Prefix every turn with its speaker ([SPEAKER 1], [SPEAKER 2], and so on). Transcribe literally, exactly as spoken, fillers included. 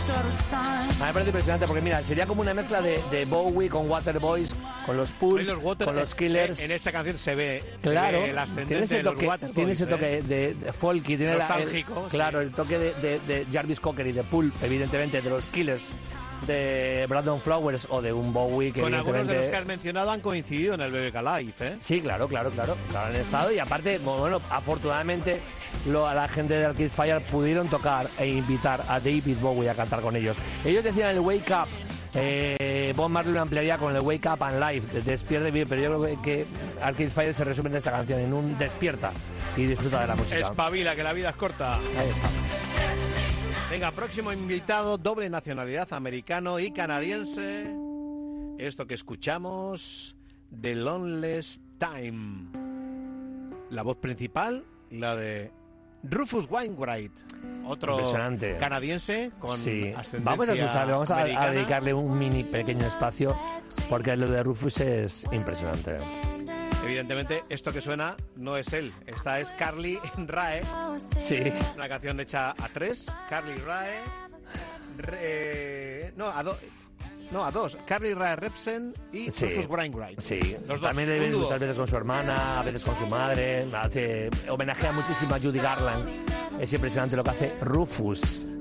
[SPEAKER 1] me parece impresionante porque mira, sería como una mezcla de, de Bowie con Waterboys, con los Pulp,
[SPEAKER 2] los water,
[SPEAKER 1] con los Killers.
[SPEAKER 2] En esta canción se ve,
[SPEAKER 1] claro,
[SPEAKER 2] se ve el ascendente
[SPEAKER 1] tiene ese
[SPEAKER 2] de los
[SPEAKER 1] toque,
[SPEAKER 2] Waterboys.
[SPEAKER 1] tiene ese toque
[SPEAKER 2] ¿eh?
[SPEAKER 1] de, de folky, tiene
[SPEAKER 2] nostálgico,
[SPEAKER 1] la, el,
[SPEAKER 2] sí.
[SPEAKER 1] claro, el toque de, de, de Jarvis Cocker y de Pulp, evidentemente, de los Killers, de Brandon Flowers o de un Bowie que
[SPEAKER 2] con
[SPEAKER 1] evidentemente...
[SPEAKER 2] algunos de los que has mencionado han coincidido en el B B K Live, ¿eh?
[SPEAKER 1] Sí, claro, claro, claro, claro, han estado y aparte, bueno, afortunadamente lo, a la gente de Arcade Fire pudieron tocar e invitar a David Bowie a cantar con ellos. Ellos decían el Wake Up, eh, Bob Marley lo ampliaría con el Wake Up and Live, despierte bien, pero yo creo que Arcade Fire se resume en esta canción, en un despierta y disfruta de la música.
[SPEAKER 2] Espabila, que la vida es corta.
[SPEAKER 1] Ahí está.
[SPEAKER 2] Venga, próximo invitado, doble nacionalidad, americano y canadiense. Esto que escuchamos, The Loneliest Time. La voz principal, la de Rufus Wainwright, otro canadiense con
[SPEAKER 1] sí.
[SPEAKER 2] ascendencia
[SPEAKER 1] Vamos a escucharle, vamos a, a dedicarle un mini pequeño espacio porque lo de Rufus es impresionante.
[SPEAKER 2] Evidentemente, esto que suena no es él. Esta es Carly Rae.
[SPEAKER 1] Sí.
[SPEAKER 2] Una canción hecha a tres. Carly Rae. Re, no, a dos. No, a dos. Carly Rae Repsen y
[SPEAKER 1] sí.
[SPEAKER 2] Rufus Wainwright.
[SPEAKER 1] Sí.
[SPEAKER 2] Los dos.
[SPEAKER 1] También debe muchas veces con su hermana, a veces con su madre. Hace, homenajea muchísimo a Judy Garland. Es impresionante lo que hace Rufus.